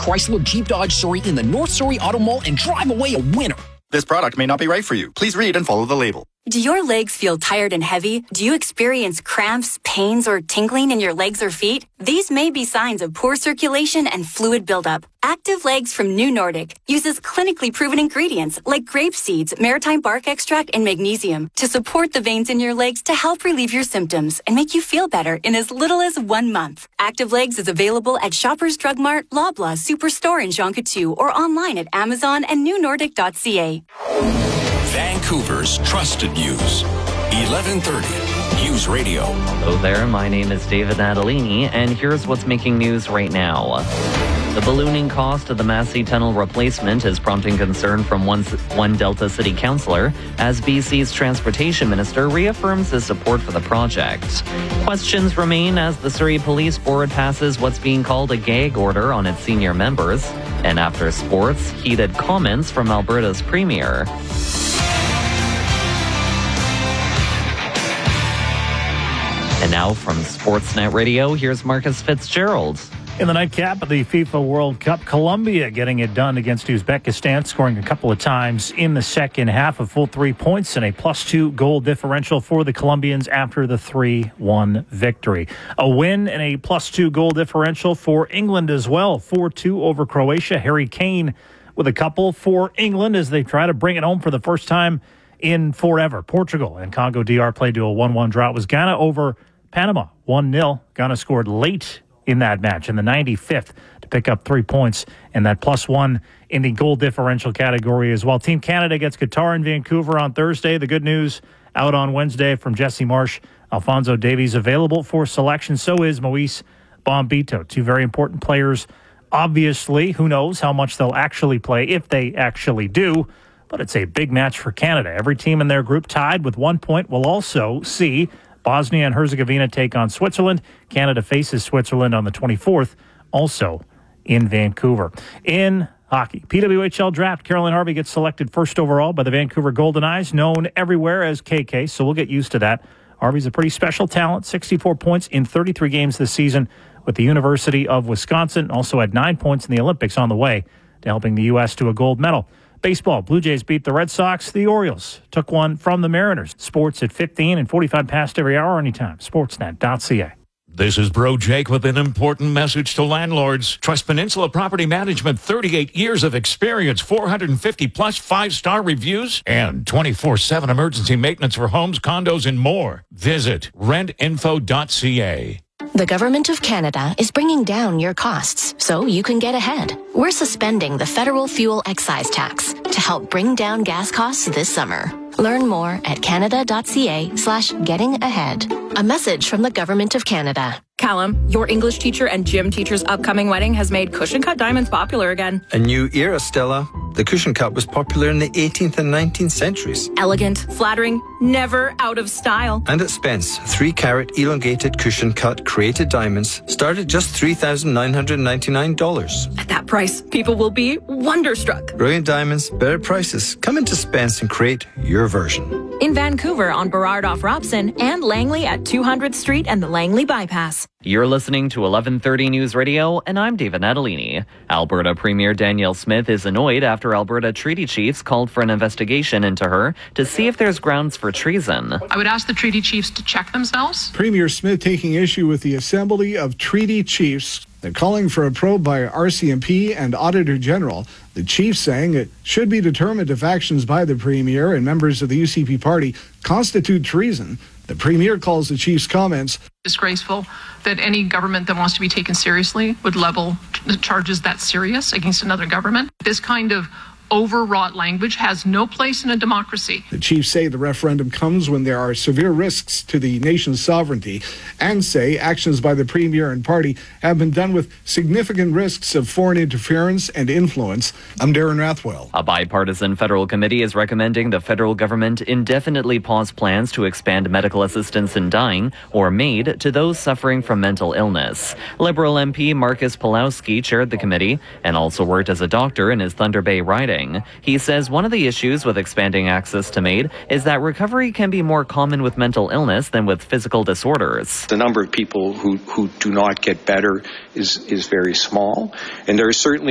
Chrysler Jeep Dodge Surrey in the North Surrey Auto Mall and drive away a winner. This product may not be right for you. Please read and follow the label. Do your legs feel tired and heavy? Do you experience cramps, pains, or tingling in your legs or feet? These may be signs of poor circulation and fluid buildup. Active Legs from New Nordic uses clinically proven ingredients like grape seeds, maritime bark extract, and magnesium to support the veins in your legs to help relieve your symptoms and make you feel better in as little as 1 month. Active Legs is available at Shoppers Drug Mart, Loblaw Superstore in Jonquière, or online at Amazon and newnordic.ca. Vancouver's Trusted News, 1130 News Radio. Hello there, my name is David Natalini, and here's what's making news right now. The ballooning cost of the Massey Tunnel replacement is prompting concern from one Delta City councillor as BC's transportation minister reaffirms his support for the project. Questions remain as the Surrey Police Board passes what's being called a gag order on its senior members. And after sports, heated comments from Alberta's premier. And now from Sportsnet Radio, here's Marcus Fitzgerald. In the nightcap of the FIFA World Cup, Colombia getting it done against Uzbekistan, scoring a couple of times in the second half, a full 3 points and a +2 goal differential for the Colombians after the 3-1 victory. A win and a +2 goal differential for England as well, 4-2 over Croatia. Harry Kane with a couple for England as they try to bring it home for the first time in forever. Portugal and Congo DR played to a 1-1 draw. It was Ghana over Panama, 1-0. Ghana scored late in that match in the 95th to pick up 3 points and that +1 in the goal differential category as well. Team Canada gets Qatar in Vancouver on Thursday. The good news out on Wednesday from Jesse Marsh, Alphonso Davies available for selection. So is Moise Bombito. Two very important players. Obviously, who knows how much they'll actually play, if they actually do. But it's a big match for Canada. Every team in their group tied with 1 point will also see Bosnia and Herzegovina take on Switzerland. Canada faces Switzerland on the 24th, also in Vancouver. In hockey, PWHL draft, Caroline Harvey gets selected first overall by the Vancouver Golden Eyes, known everywhere as KK, so we'll get used to that. Harvey's a pretty special talent, 64 points in 33 games this season with the University of Wisconsin. Also had 9 points in the Olympics on the way to helping the U.S. to a gold medal. Baseball, Blue Jays beat the Red Sox. The Orioles took one from the Mariners. Sports at 15 and 45 past every hour anytime. Sportsnet.ca. This is Bro Jake with an important message to landlords. Trust Peninsula Property Management, 38 years of experience, 450 plus 5-star reviews, and 24/7 emergency maintenance for homes, condos, and more. Visit rentinfo.ca. The Government of Canada is bringing down your costs so you can get ahead. We're suspending the federal fuel excise tax to help bring down gas costs this summer. Learn more at canada.ca/getting-ahead. A message from the Government of Canada. Callum, your English teacher and gym teacher's upcoming wedding has made cushion cut diamonds popular again. A new era, Stella. The cushion cut was popular in the 18th and 19th centuries. Elegant, flattering, never out of style. And at Spence, 3-carat elongated cushion cut created diamonds start at just $3,999. At that price, people will be wonderstruck. Brilliant diamonds, better prices. Come into Spence and create your version. In Vancouver on Burrard off Robson and Langley at 200th Street and the Langley Bypass. You're listening to 1130 News Radio, and I'm David Natalini. Alberta Premier Danielle Smith is annoyed after Alberta treaty chiefs called for an investigation into her to see if there's grounds for treason. I would ask the treaty chiefs to check themselves. Premier Smith taking issue with the Assembly of Treaty Chiefs. They're calling for a probe by RCMP and Auditor General. The chief saying it should be determined if actions by the Premier and members of the UCP party constitute treason. The Premier calls the chief's comments disgraceful that any government that wants to be taken seriously would level charges that serious against another government. This kind of overwrought language has no place in a democracy. The chiefs say the referendum comes when there are severe risks to the nation's sovereignty and say actions by the Premier and party have been done with significant risks of foreign interference and influence. I'm Darren Rathwell. A bipartisan federal committee is recommending the federal government indefinitely pause plans to expand medical assistance in dying or MAID to those suffering from mental illness. Liberal MP Marcus Pulowski chaired the committee and also worked as a doctor in his Thunder Bay riding. He says one of the issues with expanding access to MAID is that recovery can be more common with mental illness than with physical disorders. The number of people who do not get better is very small, and there is certainly